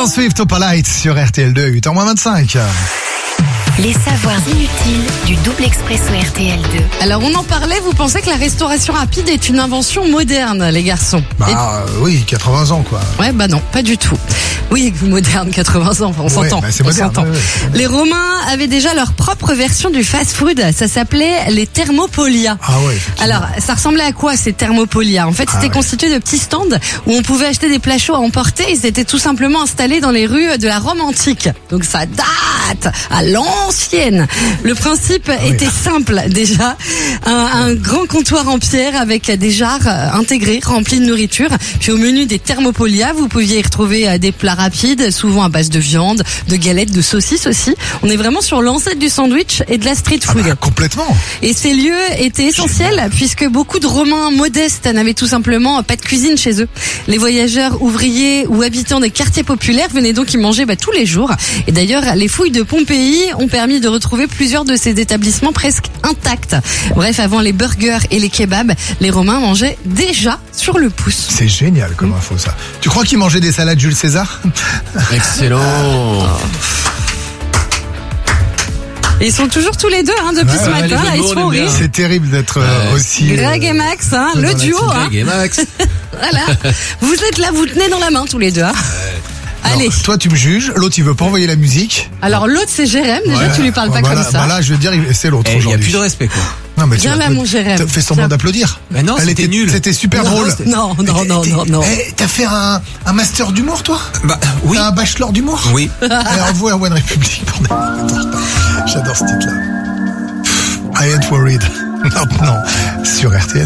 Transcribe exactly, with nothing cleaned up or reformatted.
Taylor Swift au Polite sur R T L deux, huit heures moins vingt-cinq. Les savoirs inutiles du double expresso R T L deux. Alors on en parlait, vous pensez que la restauration rapide est une invention moderne, les garçons? Bah euh, oui, quatre-vingts ans quoi. Ouais, bah non, pas du tout. Oui, moderne, quatre-vingts ans, on Ouais, s'entend. bah c'est on moderne, s'entend. ouais, ouais. Les Romains avaient déjà leur propre version du fast-food, ça s'appelait les thermopolia. Ah ouais. effectivement. Alors, ça ressemblait à quoi ces thermopolia? En fait, c'était Ah ouais. constitué de petits stands où on pouvait acheter des plats chauds à emporter. Ils étaient tout simplement installés dans les rues de la Rome antique. Donc ça date à l'ancienne. Le principe oui. était simple déjà. Un, un grand comptoir en pierre avec des jarres intégrées remplis de nourriture. Puis au menu des thermopolia, vous pouviez y retrouver euh, des plats rapides, souvent à base de viande, de galettes, de saucisses aussi. On est vraiment sur l'ancêtre du sandwich et de la street Ah food. bah, complètement. Et ces lieux étaient essentiels puisque beaucoup de Romains modestes n'avaient tout simplement pas de cuisine chez eux. Les voyageurs, ouvriers ou habitants des quartiers populaires venaient donc y manger bah, tous les jours. Et d'ailleurs, les fouilles de Pompéi ont permis de retrouver plusieurs de ces établissements presque intacts. Bref, avant les burgers et les kebabs, les Romains mangeaient déjà sur le pouce. C'est génial comme info ça. Tu crois qu'ils mangeaient des salades Jules César? Excellent. Et ils sont toujours tous les deux hein, depuis Ouais, ce ouais, matin, les là, ils mots, se on font aime rire. bien. C'est terrible d'être euh, Ouais. aussi... Greg euh, et Max, hein, dans le la duo. team Hein. Greg et Max. Voilà. Vous êtes là, vous tenez dans la main tous les deux. Hein. Alors, Allez. toi tu me juges, l'autre il veut pas envoyer la musique. Alors l'autre c'est Jérém, déjà Ouais. tu lui parles pas Bah, comme là, ça. Bah là je veux dire il- c'est l'autre Il n'y a aujourd'hui. plus de respect, quoi. Non, mais tu Viens vas là, te- mon Jérém. t'as fait semblant Tiens. d'applaudir. Mais non, Elle c'était était nul. C'était super Non, drôle. c'était- non, Mais non, t'es- non, t'es- non, non. Eh, t'as fait un, un master d'humour toi? Bah, oui. T'as un bachelor d'humour? Oui. Alors vous à One Republic, bordel. J'adore ce titre là. I ain't worried. Maintenant sur R T L.